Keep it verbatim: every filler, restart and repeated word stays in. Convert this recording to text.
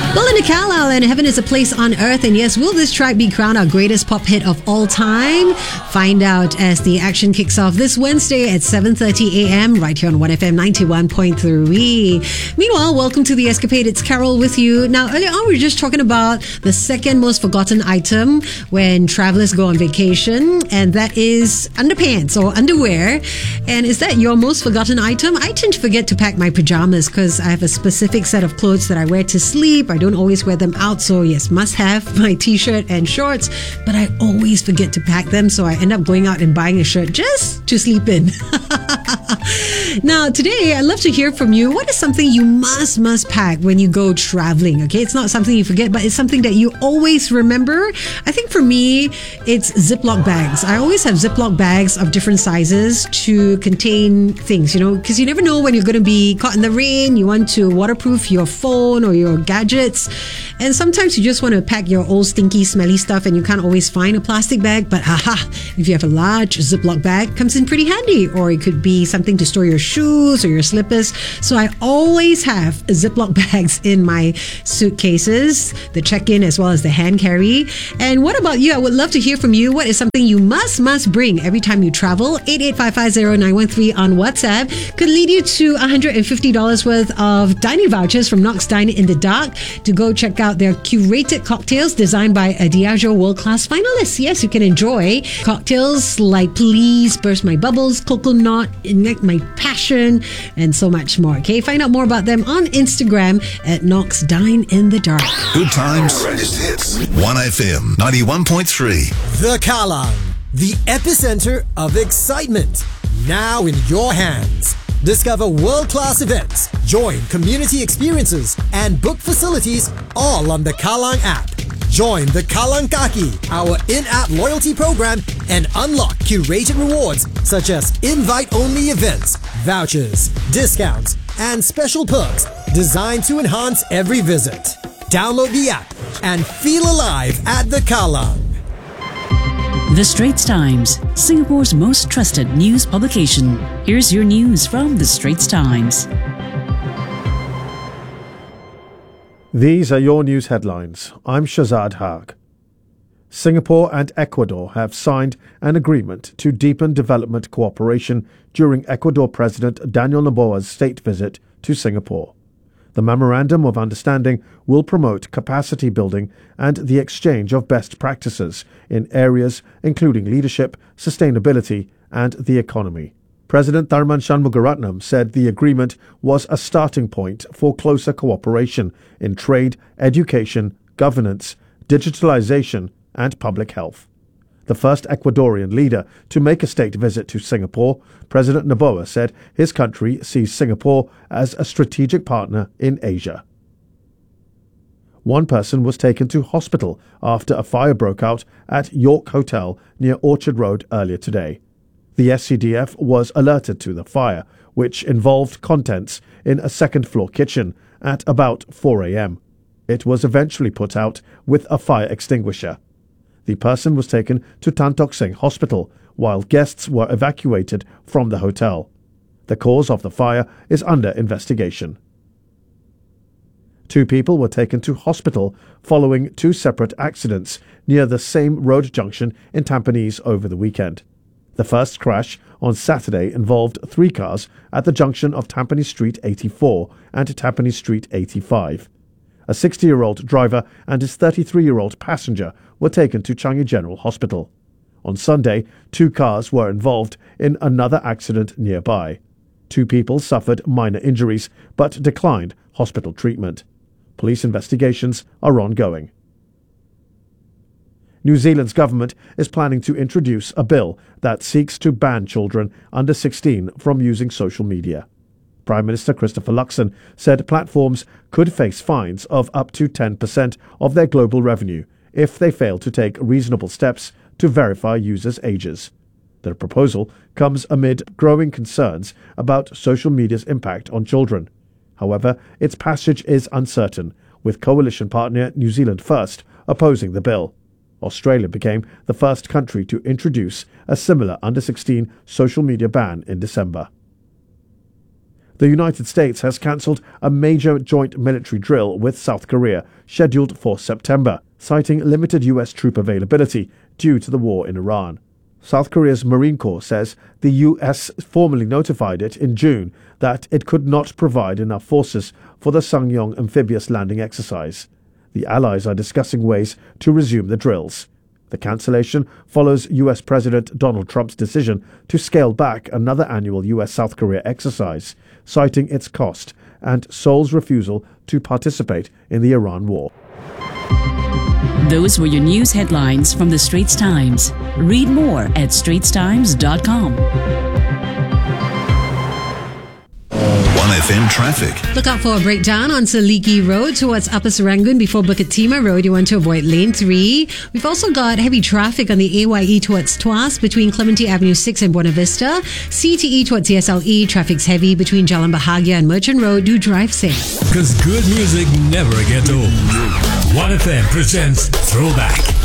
Belinda Carlisle and Heaven is a Place on Earth. And yes, will this track be crowned our greatest pop hit of all time? Find out as the action kicks off this Wednesday at seven thirty a.m. right here on one F M ninety-one point three. Meanwhile, welcome to The Escapade. It's Carol with you. Now, earlier on, we were just talking about the second most forgotten item when travelers go on vacation, and that is underpants or underwear. And is that your most forgotten item? I tend to forget to pack my pajamas because I have a specific set of clothes that I wear to sleep. I don't always wear them out, so yes, must have my t-shirt and shorts, but I always forget to pack them, so I end up going out and buying a shirt just to sleep in. Now, today, I'd love to hear from you. What is something you must, must pack when you go traveling? Okay, it's not something you forget, but it's something that you always remember. I think for me, it's Ziploc bags. I always have Ziploc bags of different sizes to contain things, you know, because you never know when you're going to be caught in the rain. You want to waterproof your phone or your gadgets. And sometimes you just want to pack your old stinky, smelly stuff and you can't always find a plastic bag. But haha, if you have a large Ziploc bag, it comes in pretty handy. Or it could be something to store your shoes or your slippers. So I always have Ziploc bags in my suitcases, the check-in as well as the hand carry. And what about you? I would love to hear from you. What is something you must, must bring every time you travel? eight eight five five zero nine one three on WhatsApp could lead you to one hundred fifty dollars worth of dining vouchers from Knox Dine in the Dark to go check out their curated cocktails designed by a Diageo world-class finalist. Yes, you can enjoy cocktails like Please Burst My Bubbles, Coconut, Ignite My Passion, and so much more. Okay, find out more about them on Instagram at Knox Dine in the Dark. Good times. Greatest hits. one F M ninety-one point three. The Kallang, the epicenter of excitement. Now in your hands. Discover world-class events, join community experiences, and book facilities all on the Kallang app. Join the Kallang Kaki, our in-app loyalty program, and unlock curated rewards such as invite-only events, vouchers, discounts, and special perks designed to enhance every visit. Download the app and feel alive at the Kallang. The Straits Times, Singapore's most trusted news publication. Here's your news from The Straits Times. These are your news headlines. I'm Shazad Haq. Singapore and Ecuador have signed an agreement to deepen development cooperation during Ecuador President Daniel Noboa's state visit to Singapore. The Memorandum of Understanding will promote capacity building and the exchange of best practices in areas including leadership, sustainability, and the economy. President Tharman Shanmugaratnam said the agreement was a starting point for closer cooperation in trade, education, governance, digitalization, and public health. The first Ecuadorian leader to make a state visit to Singapore, President Noboa said his country sees Singapore as a strategic partner in Asia. One person was taken to hospital after a fire broke out at York Hotel near Orchard Road earlier today. The S C D F was alerted to the fire, which involved contents in a second-floor kitchen at about four a.m. It was eventually put out with a fire extinguisher. The person was taken to Tan Tock Seng Hospital, while guests were evacuated from the hotel. The cause of the fire is under investigation. Two people were taken to hospital following two separate accidents near the same road junction in Tampines over the weekend. The first crash on Saturday involved three cars at the junction of Tampines Street eighty-four and Tampines Street eighty-five. A sixty-year-old driver and his thirty-three-year-old passenger were taken to Changi General Hospital. On Sunday, two cars were involved in another accident nearby. Two people suffered minor injuries but declined hospital treatment. Police investigations are ongoing. New Zealand's government is planning to introduce a bill that seeks to ban children under sixteen from using social media. Prime Minister Christopher Luxon said platforms could face fines of up to ten percent of their global revenue if they fail to take reasonable steps to verify users' ages. The proposal comes amid growing concerns about social media's impact on children. However, its passage is uncertain, with coalition partner New Zealand First opposing the bill. Australia became the first country to introduce a similar under sixteen social media ban in December. The United States has cancelled a major joint military drill with South Korea scheduled for September, citing limited U S troop availability due to the war in Iran. South Korea's Marine Corps says the U S formally notified it in June that it could not provide enough forces for the Sangyeong amphibious landing exercise. The allies are discussing ways to resume the drills. The cancellation follows U S President Donald Trump's decision to scale back another annual U S-South Korea exercise, citing its cost and Seoul's refusal to participate in the Iran war. Those were your news headlines from the Straits Times. Read more at straits times dot com. one F M traffic. Look out for a breakdown on Saliki Road towards Upper Serangoon before Bukit Timah Road. You want to avoid lane three. We've also got heavy traffic on the A Y E towards Tuas between Clementi Avenue six and Buena Vista. C T E towards C S L E. Traffic's heavy between Jalan Bahagia and Merchant Road. Do drive safe. Because good music never gets old. one F M presents Throwback.